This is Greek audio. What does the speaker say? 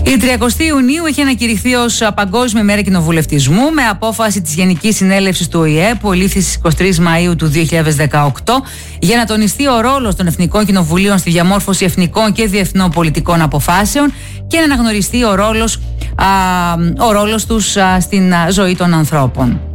Η 30η Ιουνίου είχε ανακηρυχθεί ως Παγκόσμια Μέρα Κοινοβουλευτισμού με απόφαση της Γενικής Συνέλευσης του ΟΗΕ που ελήφθη στις 23 Μαΐου του 2018 για να τονιστεί ο ρόλος των Εθνικών Κοινοβουλίων στη διαμόρφωση εθνικών και διεθνών πολιτικών αποφάσεων και να αναγνωριστεί ο ρόλος τους στην ζωή των ανθρώπων.